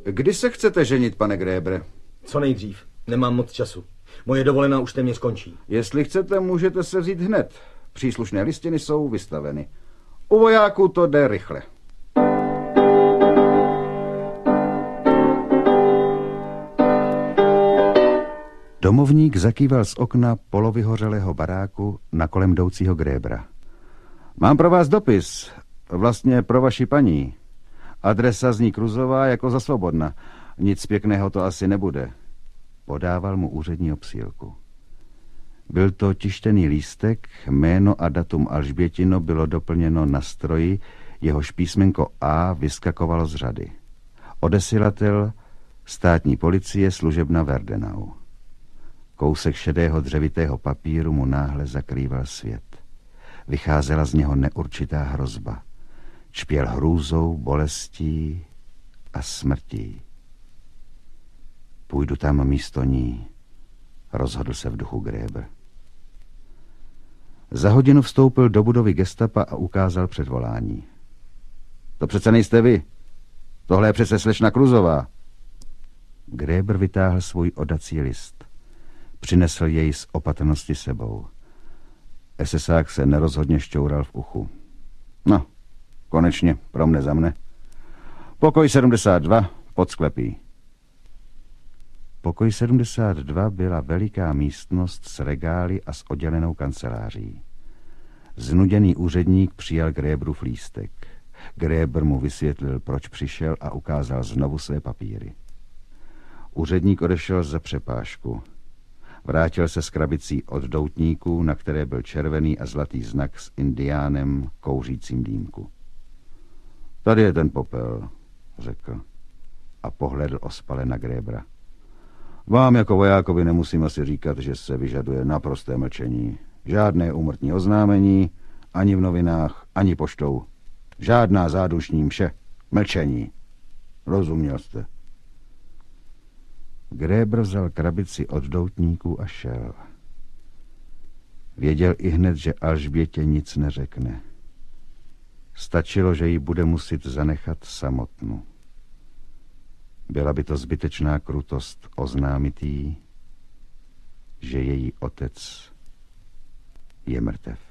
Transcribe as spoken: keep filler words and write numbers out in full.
Kdy se chcete ženit, pane Grébre? Co nejdřív. Nemám moc času. Moje dovolená už téměř končí. Jestli chcete, můžete se vzít hned. Příslušné listiny jsou vystaveny. U vojáků to jde rychle. Domovník zakýval z okna polovyhořelého baráku na kolem jdoucího Grébra. Mám pro vás dopis, vlastně pro vaši paní. Adresa zní Kruzová jako za Svobodna. Nic pěkného to asi nebude. Podával mu úřední obsílku. Byl to tištěný lístek, jméno a datum Alžbětino bylo doplněno na stroji, jehož písmenko A vyskakovalo z řady. Odesilatel státní policie služebna Verdenau. Kousek šedého dřevitého papíru mu náhle zakrýval svět. Vycházela z něho neurčitá hrozba. Čpěl hrůzou, bolestí a smrtí. Půjdu tam místo ní, rozhodl se v duchu Gréber. Za hodinu vstoupil do budovy gestapa a ukázal předvolání. To přece nejste vy. Tohle je přece slečna Kruzová. Gréber vytáhl svůj odací list. Přinesl jej z opatrnosti sebou. esesák se nerozhodně šťoural v uchu. No, konečně, pro mne za mne. Pokoj sedmdesát dva, pod sklepí. Pokoj sedmdesát dva byla veliká místnost s regály a s oddělenou kanceláří. Znuděný úředník přijal Grébrův lístek. Gréber mu vysvětlil, proč přišel a ukázal znovu své papíry. Úředník odešel za přepážku. Vrátil se s krabicí od doutníků, na které byl červený a zlatý znak s indiánem kouřícím dýmku. Tady je ten popel, řekl a pohledl ospale na Grébra. Vám jako vojákovi nemusím asi říkat, že se vyžaduje naprosté mlčení. Žádné úmrtní oznámení, ani v novinách, ani poštou. Žádná zádušní mše. Mlčení. Rozuměl jste? Grébr vzal krabici od doutníků a šel. Věděl ihned, že Alžbětě nic neřekne. Stačilo, že ji bude muset zanechat samotnou. Byla by to zbytečná krutost oznámit jí, že její otec je mrtev.